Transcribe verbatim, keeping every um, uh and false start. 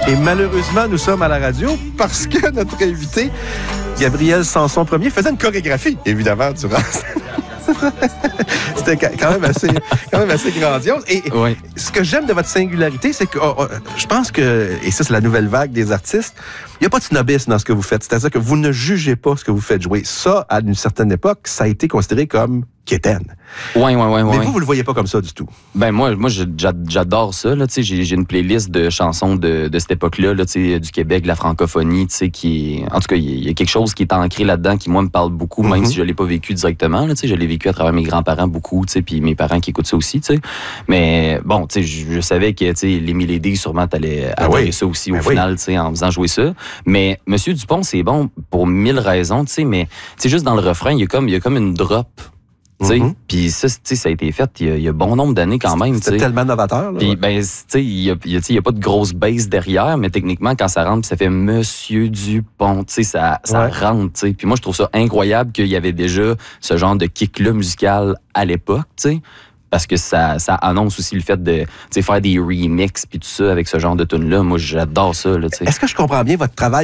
Et malheureusement, nous sommes à la radio parce que notre invité, Gabriel Sanson-Premier, faisait une chorégraphie, évidemment, durant... C'était quand même assez, quand même assez grandiose. Et oui. Ce que j'aime de votre singularité, c'est que oh, oh, je pense que, et ça, c'est la nouvelle vague des artistes, il n'y a pas de snobisme dans ce que vous faites. C'est-à-dire que vous ne jugez pas ce que vous faites jouer. Ça, à une certaine époque, ça a été considéré comme quétaine. Oui, oui, oui. Mais ouais. vous, vous le voyez pas comme ça du tout. Ben moi, moi j'adore ça. Là, j'ai, j'ai une playlist de chansons de, de cette époque-là, là, du Québec, de la francophonie, qui en tout cas, il y a quelque chose qui est ancré là-dedans qui, moi, me parle beaucoup, mm-hmm. même si je l'ai pas vécu directement. Là, je l'ai vécu à travers mes grands-parents beaucoup, puis mes parents qui écoutent ça aussi. T'sais. Mais bon, je, je savais que les Milady, sûrement, t'allais ben adorer oui. ça aussi ben au final, oui. en faisant jouer ça. Mais Monsieur Dupont, c'est bon pour mille raisons, mais juste dans le refrain, il y a comme, il y a comme une drop. Mm-hmm. Puis ça, ça a été fait il y a, il y a bon nombre d'années quand même. C'est tellement novateur. Là, puis ouais. ben, il n'y a, y a pas de grosse base derrière, mais techniquement, quand ça rentre, ça fait Monsieur Dupont, ça, ça ouais. rentre. T'sais. Puis moi, je trouve ça incroyable qu'il y avait déjà ce genre de kick-là musical à l'époque, t'sais. Parce que ça, ça annonce aussi le fait de faire des remixes puis tout ça avec ce genre de tune-là. Moi, j'adore ça. Là, est-ce que je comprends bien votre travail?